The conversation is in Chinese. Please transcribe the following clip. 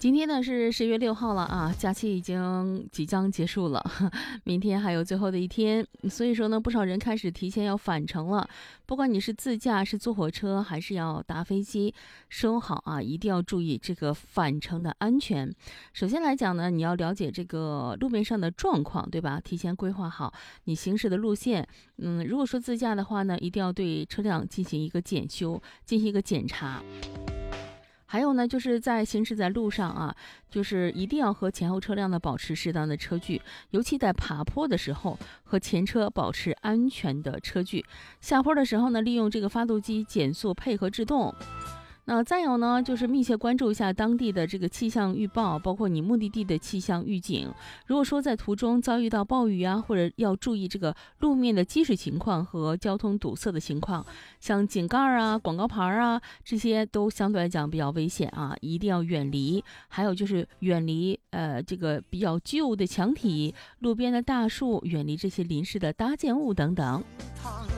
今天呢是10月6号了啊，假期已经即将结束了，明天还有最后的一天，所以说呢，不少人开始提前要返程了。不管你是自驾、是坐火车，还是要搭飞机，收好啊，一定要注意这个返程的安全。首先来讲呢，你要了解这个路面上的状况，对吧？提前规划好你行驶的路线。如果说自驾的话呢，一定要对车辆进行一个检修，进行一个检查。还有呢，就是在行驶在路上啊，就是一定要和前后车辆呢保持适当的车距，尤其在爬坡的时候，和前车保持安全的车距。下坡的时候呢，利用这个发动机减速配合制动。那再有呢，就是密切关注一下当地的这个气象预报，包括你目的地的气象预警。如果说在途中遭遇到暴雨啊，或者要注意这个路面的积水情况和交通堵塞的情况，像井盖啊、广告牌啊，这些都相对来讲比较危险啊，一定要远离。还有就是远离这个比较旧的墙体、路边的大树，远离这些临时的搭建物等等。